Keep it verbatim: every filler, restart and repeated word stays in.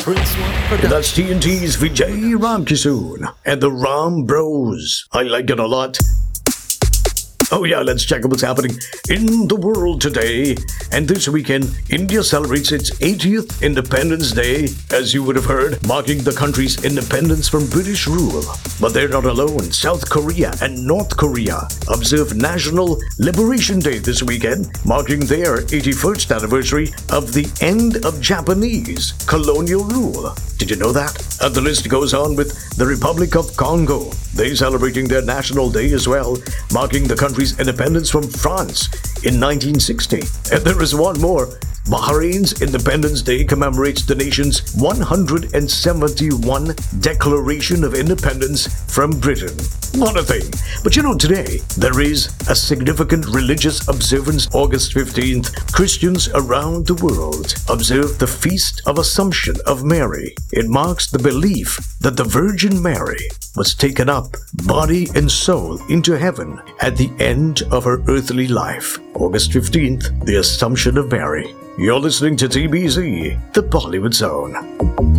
Prince One And Production. that's T N T's Vijay Ramkisoon and the Ram Bros. I like it a lot. Oh yeah, let's check out what's happening in the world today. And this weekend, India celebrates its eightieth Independence Day, as you would have heard, marking the country's independence from British rule. But they're not alone. South Korea and North Korea observe National Liberation Day this weekend, marking their eighty-first anniversary of the end of Japanese colonial rule. Did you know that? And the list goes on with the Republic of Congo. They're celebrating their National Day as well, marking the country's independence from France in nineteen sixty. And there is one more. Bahrain's Independence Day commemorates the nation's one hundred seventy-first Declaration of Independence from Britain. What a thing. But you know, today, there is a significant religious observance. August fifteenth, Christians around the world observe the Feast of Assumption of Mary. It marks the belief that the Virgin Mary was taken up, body and soul, into heaven at the end of her earthly life. August fifteenth, the Assumption of Mary. You're listening to T B Z, the Bollywood Zone.